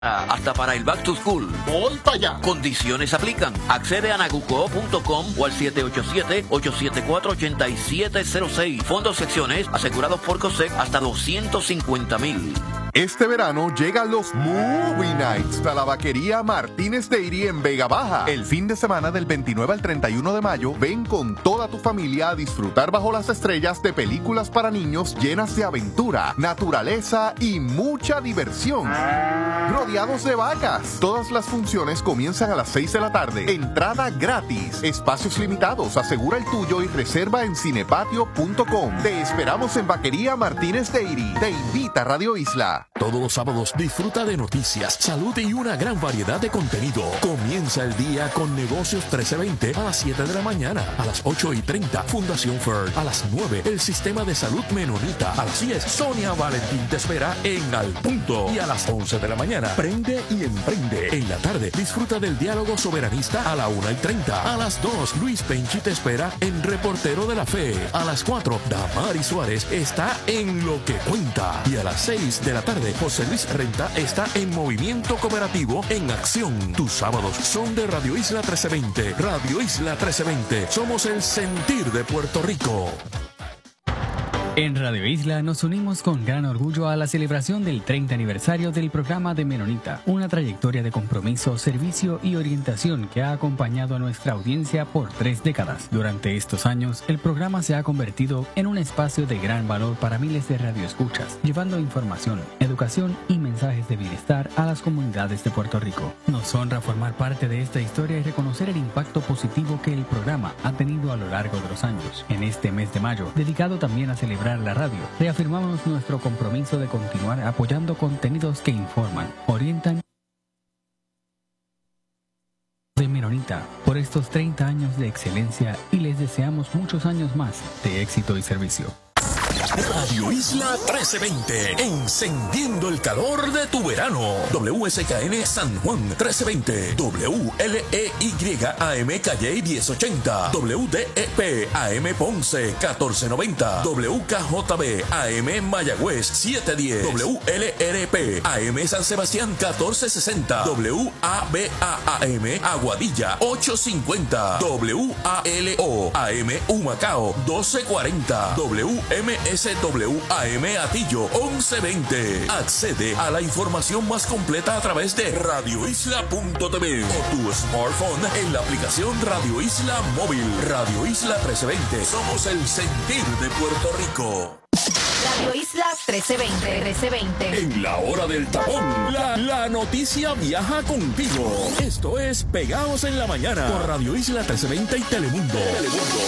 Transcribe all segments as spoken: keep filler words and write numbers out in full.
Hasta para el Back to School. Voy para allá. Condiciones aplican. Accede a naguco punto com o al siete ocho siete, ocho siete cuatro, ocho siete cero seis. Fondos secciones asegurados por COSEC hasta doscientos cincuenta mil. Este verano llegan los Movie Nights a la vaquería Martínez Dairy en Vega Baja. El fin de semana del veintinueve al treinta y uno de mayo, ven con toda tu familia a disfrutar bajo las estrellas de películas para niños llenas de aventura, naturaleza y mucha diversión. Rodeados de vacas. Todas las funciones comienzan a las seis de la tarde. Entrada gratis. Espacios limitados. Asegura el tuyo y reserva en cinepatio punto com. Te esperamos en Vaquería Martínez Dairy. Te invita Radio Isla. Todos los sábados disfruta de noticias, salud y una gran variedad de contenido. Comienza el día con Negocios trece veinte a las siete de la mañana. A las ocho y treinta, Fundación Ferd. A las nueve, el Sistema de Salud Menonita. A las diez, Sonia Valentín te espera en Al Punto. Y a las once de la mañana, Prende y Emprende. En la tarde, disfruta del diálogo soberanista a la una y treinta. A las dos, Luis Penchi te espera en Reportero de la Fe. A las cuatro, Damari Suárez está en Lo que Cuenta. Y a las seis de la tarde, José Luis Renta está en Movimiento Cooperativo en Acción. Tus sábados son de Radio Isla trece veinte. Radio Isla trece veinte. Somos el sentir de Puerto Rico. En Radio Isla nos unimos con gran orgullo a la celebración del treinta aniversario del programa de Menonita, una trayectoria de compromiso, servicio y orientación que ha acompañado a nuestra audiencia por tres décadas. Durante estos años, el programa se ha convertido en un espacio de gran valor para miles de radioescuchas, llevando información, educación y mensajes de bienestar a las comunidades de Puerto Rico. Nos honra formar parte de esta historia y reconocer el impacto positivo que el programa ha tenido a lo largo de los años. En este mes de mayo, dedicado también a celebrar la radio, reafirmamos nuestro compromiso de continuar apoyando contenidos que informan, orientan de Menonita por estos treinta años de excelencia y les deseamos muchos años más de éxito y servicio. Radio Isla trece veinte, encendiendo el calor de tu verano. W S K N San Juan trece veinte, W L E Y A M Calle diez ochenta, W D E P A M Ponce catorce noventa, W K J B A M Mayagüez siete diez, W L R P A M San Sebastián catorce sesenta, W A B A A M Aguadilla ocho cincuenta, W A L O A M Humacao doce cuarenta, W M S W A M Atillo once veinte. Accede a la información más completa a través de radio isla punto t v o tu smartphone en la aplicación Radio Isla Móvil. Radio Isla trece veinte. Somos el sentir de Puerto Rico. Radio Isla trece veinte, trece veinte. En la hora del tapón, la, la noticia viaja contigo. Esto es Pegados en la Mañana por Radio Isla trece veinte y Telemundo. Telemundo.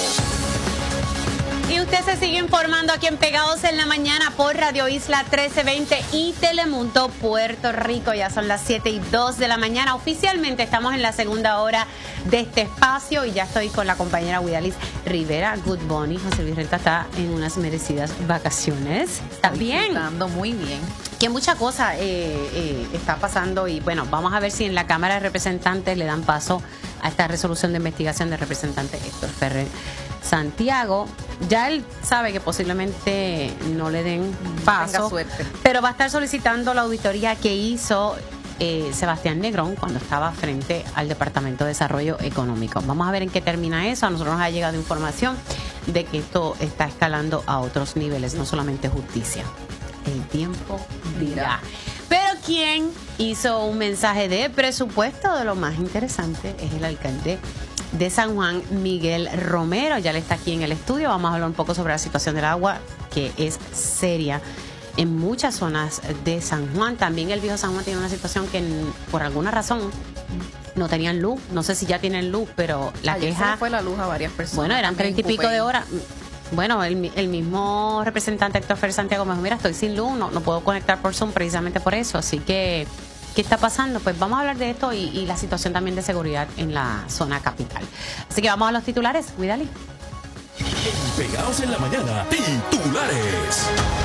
Y usted se sigue informando aquí en Pegados en la Mañana por Radio Isla trece veinte y Telemundo Puerto Rico. Ya son las siete y dos de la mañana. Oficialmente estamos en la segunda hora de este espacio y ya estoy con la compañera Widalis Rivera. Good morning. José Luis Renta está en unas merecidas vacaciones. ¿Está bien? Estando muy bien. Que mucha cosa eh, eh, está pasando y bueno, vamos a ver si en la Cámara de Representantes le dan paso a esta resolución de investigación del representante Héctor Ferrer Santiago. Ya él sabe que posiblemente no le den paso, pero va a estar solicitando la auditoría que hizo eh, Sebastián Negrón cuando estaba frente al Departamento de Desarrollo Económico. Vamos a ver en qué termina eso. A nosotros nos ha llegado información de que esto está escalando a otros niveles, no solamente justicia. El tiempo dirá. Pero quien hizo un mensaje de presupuesto de lo más interesante es el alcalde de San Juan, Miguel Romero. Ya le está aquí en el estudio. Vamos a hablar un poco sobre la situación del agua, que es seria en muchas zonas de San Juan. También el viejo San Juan tiene una situación que por alguna razón no tenían luz. No sé si ya tienen luz, pero la Ayer queja... se fue la luz a varias personas. Bueno, eran treinta y pico de horas. Bueno, el, el mismo representante Héctor Ferrer Santiago me dijo, mira, estoy sin luz, no, no puedo conectar por Zoom precisamente por eso. Así que, ¿qué está pasando? Pues vamos a hablar de esto y, y la situación también de seguridad en la zona capital. Así que vamos a los titulares. Cuídale. Pegados en la Mañana, titulares.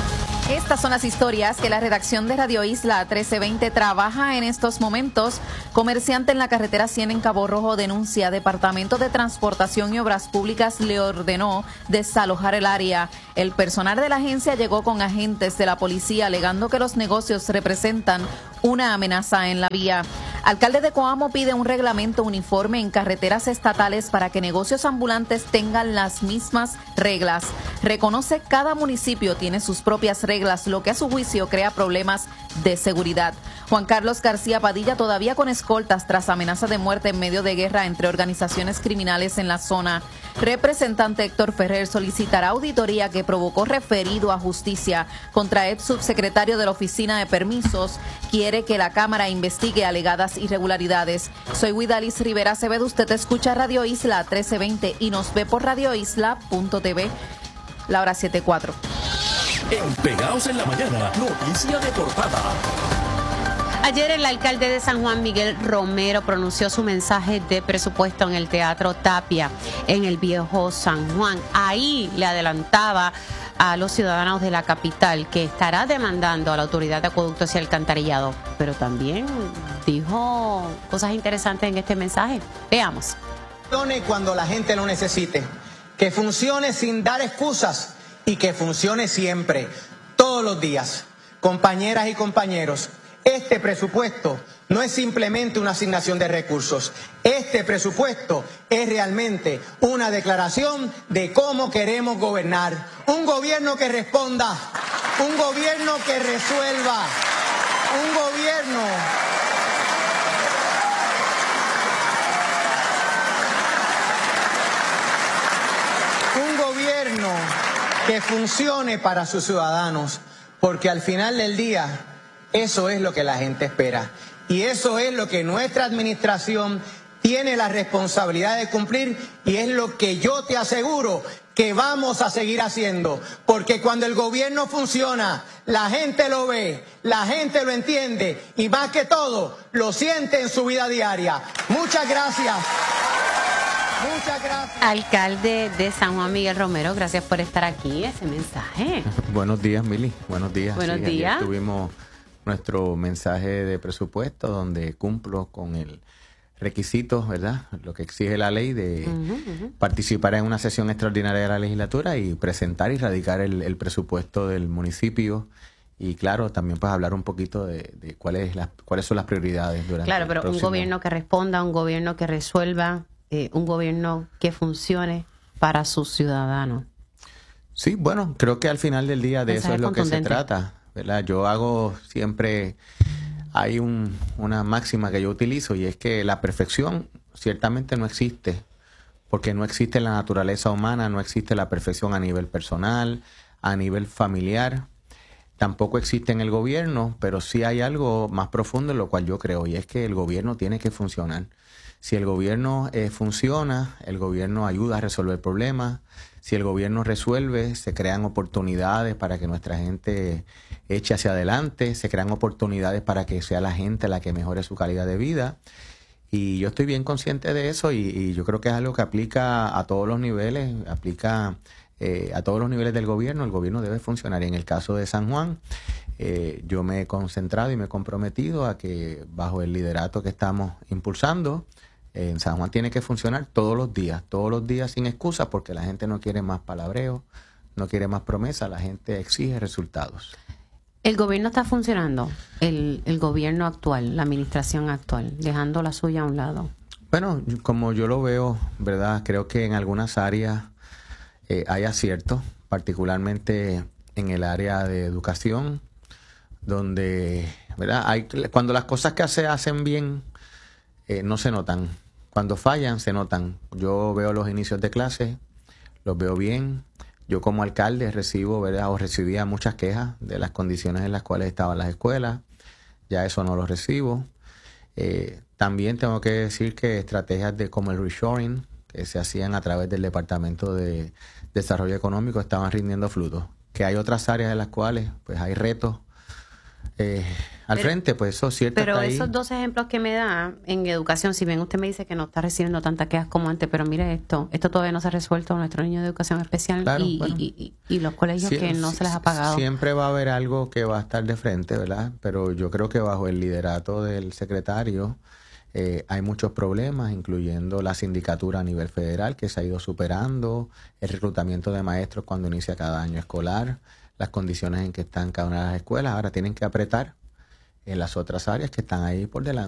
Estas son las historias que la redacción de Radio Isla trece veinte trabaja en estos momentos. Comerciante en la carretera cien en Cabo Rojo denuncia Departamento de Transportación y Obras Públicas le ordenó desalojar el área. El personal de la agencia llegó con agentes de la policía alegando que los negocios representan una amenaza en la vía. Alcalde de Coamo pide un reglamento uniforme en carreteras estatales para que negocios ambulantes tengan las mismas reglas. Reconoce cada municipio tiene sus propias reglas, lo que a su juicio crea problemas de seguridad. Juan Carlos García Padilla todavía con escoltas tras amenaza de muerte en medio de guerra entre organizaciones criminales en la zona. Representante Héctor Ferrer solicitará auditoría que provocó referido a justicia contra el subsecretario de la Oficina de Permisos. Quiere que la Cámara investigue alegadas irregularidades. Soy Widalis Rivera Acevedo. Usted escucha Radio Isla trece veinte y nos ve por radio isla punto t v. La hora siete cuatro. En Pegados en la Mañana, noticia de portada. Ayer el alcalde de San Juan, Miguel Romero, pronunció su mensaje de presupuesto en el Teatro Tapia, en el viejo San Juan. Ahí le adelantaba a los ciudadanos de la capital que estará demandando a la Autoridad de Acueductos y Alcantarillado, pero también dijo cosas interesantes en este mensaje. Veamos. Cuando la gente lo necesite, que funcione sin dar excusas y que funcione siempre, todos los días. Compañeras y compañeros, este presupuesto no es simplemente una asignación de recursos. Este presupuesto es realmente una declaración de cómo queremos gobernar. Un gobierno que responda, un gobierno que resuelva, un gobierno un gobierno que funcione para sus ciudadanos, porque al final del día eso es lo que la gente espera y eso es lo que nuestra administración tiene la responsabilidad de cumplir y es lo que yo te aseguro que vamos a seguir haciendo, porque cuando el gobierno funciona, la gente lo ve, la gente lo entiende y más que todo lo siente en su vida diaria. Muchas gracias. Muchas gracias. Alcalde de San Juan, Miguel Romero, gracias por estar aquí. Ese mensaje. Buenos días, Mili. Buenos días. Buenos sí, días. Ayer tuvimos nuestro mensaje de presupuesto donde cumplo con el requisito, ¿verdad? Lo que exige la ley de uh-huh, uh-huh. participar en una sesión extraordinaria de la legislatura y presentar y radicar el, el presupuesto del municipio. Y claro, también pues hablar un poquito de, de cuáles las, cuáles son las prioridades durante Claro, pero el próximo... un gobierno que responda, un gobierno que resuelva, eh, un gobierno que funcione para sus ciudadanos. Sí, bueno, creo que al final del día de eso es lo que se trata, ¿verdad? Yo hago siempre, hay un, una máxima que yo utilizo y es que la perfección ciertamente no existe, porque no existe en la naturaleza humana, no existe la perfección a nivel personal, a nivel familiar, tampoco existe en el gobierno, pero sí hay algo más profundo en lo cual yo creo y es que el gobierno tiene que funcionar. Si el gobierno eh, funciona, el gobierno ayuda a resolver problemas. Si el gobierno resuelve, se crean oportunidades para que nuestra gente eche hacia adelante, se crean oportunidades para que sea la gente la que mejore su calidad de vida. Y yo estoy bien consciente de eso y, y yo creo que es algo que aplica a todos los niveles, aplica eh, a todos los niveles del gobierno. El gobierno debe funcionar. Y en el caso de San Juan, eh, yo me he concentrado y me he comprometido a que bajo el liderato que estamos impulsando, en San Juan tiene que funcionar todos los días, todos los días sin excusas, porque la gente no quiere más palabreo, no quiere más promesas, la gente exige resultados. ¿El gobierno está funcionando? El, el gobierno actual, la administración actual, dejando la suya a un lado. Bueno, como yo lo veo, ¿verdad? Creo que en algunas áreas eh, hay aciertos, particularmente en el área de educación, donde, ¿verdad? Hay, cuando las cosas que se hacen bien, Eh, no se notan. Cuando fallan, se notan. Yo veo los inicios de clase, los veo bien. Yo como alcalde recibo, ¿verdad? O recibía muchas quejas de las condiciones en las cuales estaban las escuelas. Ya eso no lo recibo. Eh, también tengo que decir que estrategias de como el reshoring, que se hacían a través del Departamento de Desarrollo Económico, estaban rindiendo frutos. Que hay otras áreas en las cuales pues hay retos. Eh, al pero, frente, pues eso cierto. Pero está esos ahí. dos ejemplos que me da en educación, si bien usted me dice que no está recibiendo tantas quejas como antes, pero mire esto, esto todavía no se ha resuelto a nuestros niños de educación especial claro, y, bueno, y, y, y los colegios sí, que no sí, se les ha pagado. Siempre va a haber algo que va a estar de frente, ¿verdad? Pero yo creo que bajo el liderato del secretario eh, hay muchos problemas, incluyendo la sindicatura a nivel federal que se ha ido superando, el reclutamiento de maestros cuando inicia cada año escolar, las condiciones en que están cada una de las escuelas. Ahora tienen que apretar en las otras áreas que están ahí por delante.